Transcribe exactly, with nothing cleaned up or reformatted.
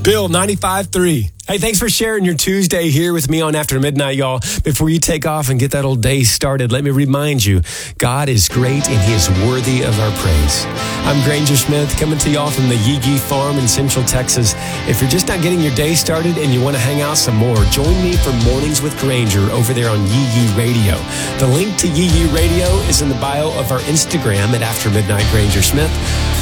Bill ninety-five three. Hey, thanks for sharing your Tuesday here with me on After Midnight, y'all. Before you take off and get that old day started, let me remind you, God is great and He is worthy of our praise. I'm Granger Smith, coming to y'all from the Yee Yee Farm in Central Texas. If you're just not getting your day started and you want to hang out some more, join me for Mornings with Granger over there on Yee Yee Radio. The link to Yee Yee Radio is in the bio of our Instagram at After Midnight Granger Smith.